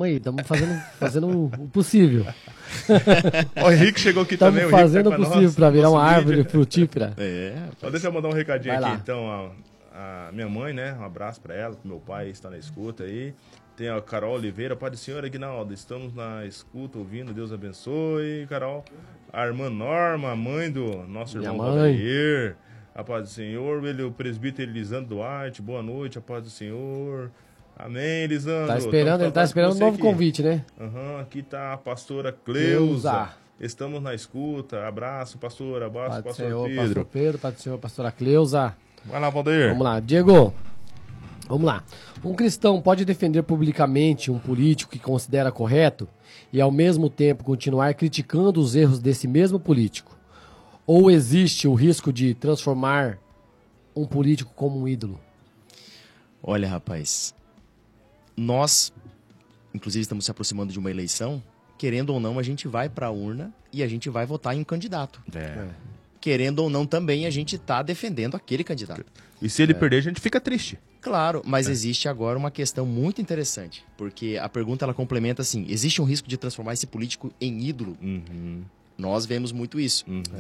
aí, estamos fazendo o possível. O Henrique chegou aqui também. Estamos fazendo o possível para virar uma árvore frutífera. Deixa eu mandar um recadinho Vai aqui, lá. então. A minha mãe, né? Um abraço para ela, pro meu pai está na escuta aí. Tem a Carol Oliveira, Pai do Senhor, Aguinaldo, estamos na escuta, ouvindo, Deus abençoe, Carol. A irmã Norma, a mãe do nosso irmão Valdeir, a paz do Senhor. O presbítero Elisandro Duarte, boa noite, a paz do Senhor. Amém, Elisandro. Ele tá esperando um novo convite, né? Aqui tá a pastora Cleusa. Estamos na escuta, abraço, pastor, abraço, pastor Pedro. Pastor Pedro, Pai do Senhor, pastora Cleusa. Vai lá, Valdeir. Vamos lá, Diego. Vamos lá. Um cristão pode defender publicamente um político que considera correto e, ao mesmo tempo, continuar criticando os erros desse mesmo político? Ou existe o risco de transformar um político como um ídolo? Olha, rapaz, nós, inclusive, estamos se aproximando de uma eleição. Querendo ou não, a gente vai para a urna e a gente vai votar em um candidato. Querendo ou não, também a gente está defendendo aquele candidato. E se ele perder, a gente fica triste. Claro, mas existe agora uma questão muito interessante, porque a pergunta ela complementa assim, existe um risco de transformar esse político em ídolo? Nós vemos muito isso.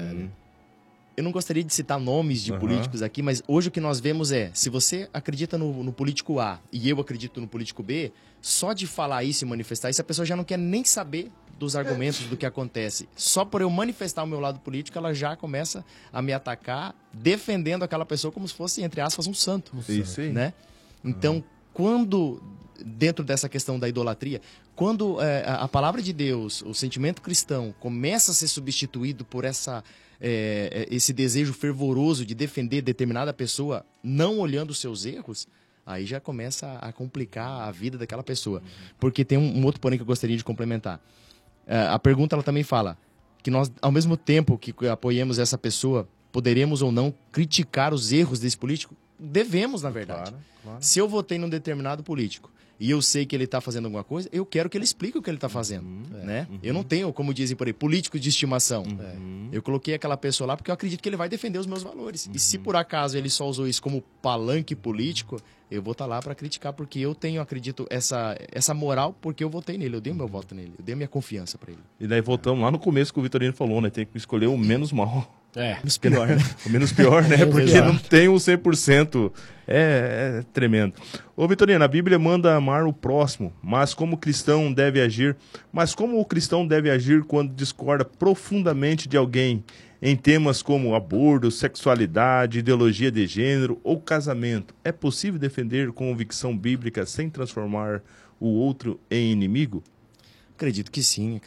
Eu não gostaria de citar nomes de políticos aqui, mas hoje o que nós vemos é, se você acredita no político A e eu acredito no político B, só de falar isso e manifestar isso, a pessoa já não quer nem saber dos argumentos do que acontece. Só por eu manifestar o meu lado político, ela já começa a me atacar, defendendo aquela pessoa como se fosse, entre aspas, um santo. Isso aí. Né? Então, quando, dentro dessa questão da idolatria, quando a palavra de Deus, o sentimento cristão, começa a ser substituído por esse desejo fervoroso de defender determinada pessoa, não olhando os seus erros, aí já começa a complicar a vida daquela pessoa. Porque tem um outro porém que eu gostaria de complementar. A pergunta ela também fala que nós, ao mesmo tempo que apoiemos essa pessoa, poderemos ou não criticar os erros desse político? Devemos, na verdade. Claro. Se eu votei num determinado político e eu sei que ele está fazendo alguma coisa, eu quero que ele explique o que ele está fazendo. Né? Eu não tenho, como dizem por aí, político de estimação. Eu coloquei aquela pessoa lá porque eu acredito que ele vai defender os meus valores. E se por acaso ele só usou isso como palanque político, eu vou estar lá para criticar porque eu tenho, acredito, essa moral porque eu votei nele, eu dei o meu voto nele, eu dei a minha confiança para ele. E daí voltamos lá no começo que o Vitorino falou, né? Tem que escolher o menos mal. Menos pior, né? O menos pior, né? Porque não tem o 100%. É tremendo. Ô, Vitorino, a Bíblia manda amar o próximo, mas como o cristão deve agir? Mas como o cristão deve agir quando discorda profundamente de alguém em temas como aborto, sexualidade, ideologia de gênero ou casamento? É possível defender convicção bíblica sem transformar o outro em inimigo? Acredito que sim.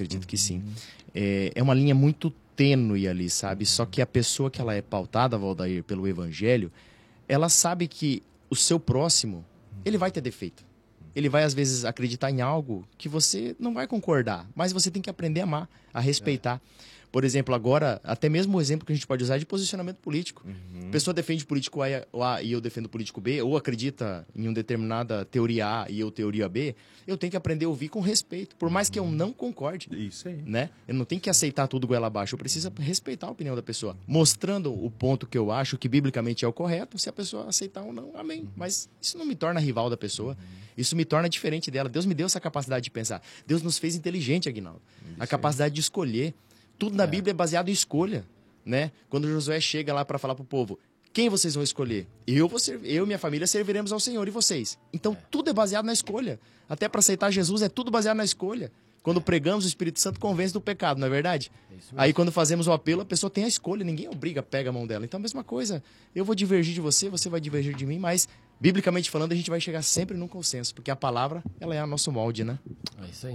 É uma linha muito tênue ali, sabe? Só que a pessoa que ela é pautada, Valdair, pelo evangelho, ela sabe que o seu próximo, ele vai ter defeito. Ele vai, às vezes, acreditar em algo que você não vai concordar, mas você tem que aprender a amar, a respeitar. Por exemplo, agora, até mesmo o exemplo que a gente pode usar é de posicionamento político. A pessoa defende político A e eu defendo político B, ou acredita em uma determinada teoria A e eu teoria B, eu tenho que aprender a ouvir com respeito, por mais que eu não concorde. Isso aí. Né? Eu não tenho que aceitar tudo goela abaixo, eu preciso respeitar a opinião da pessoa, mostrando o ponto que eu acho que biblicamente é o correto, se a pessoa aceitar ou não, amém. Mas isso não me torna rival da pessoa, isso me torna diferente dela. Deus me deu essa capacidade de pensar. Deus nos fez inteligente, Aguinaldo. A capacidade de escolher. Tudo na Bíblia é baseado em escolha, né? Quando Josué chega lá para falar pro povo, quem vocês vão escolher? Eu e minha família serviremos ao Senhor e vocês. Então tudo é baseado na escolha. Até para aceitar Jesus é tudo baseado na escolha. Quando pregamos, o Espírito Santo convence do pecado, não é verdade? Aí quando fazemos o apelo, a pessoa tem a escolha, ninguém obriga, pega a mão dela. Então a mesma coisa, eu vou divergir de você, você vai divergir de mim, mas biblicamente falando a gente vai chegar sempre num consenso, porque a palavra, ela é o nosso molde, né? É isso aí.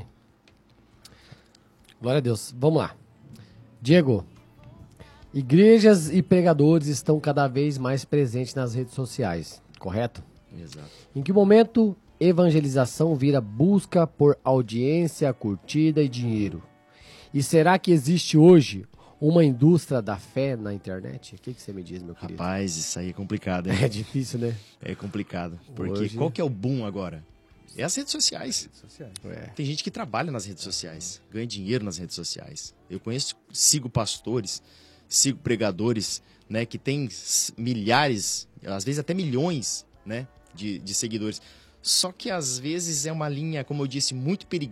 Glória a Deus. Vamos lá. Diego, igrejas e pregadores estão cada vez mais presentes nas redes sociais, correto? Exato. Em que momento evangelização vira busca por audiência, curtida e dinheiro? E será que existe hoje uma indústria da fé na internet? O que você me diz, meu querido? Rapaz, isso aí é complicado, hein? É difícil, né? É complicado, porque Hoje... qual que é o boom agora? É as redes sociais. Tem gente que trabalha nas redes sociais, ganha dinheiro nas redes sociais. Eu sigo pastores, sigo pregadores, né, que tem milhares, às vezes até milhões, né, de seguidores. Só que às vezes é uma linha, como eu disse, muito perigosa.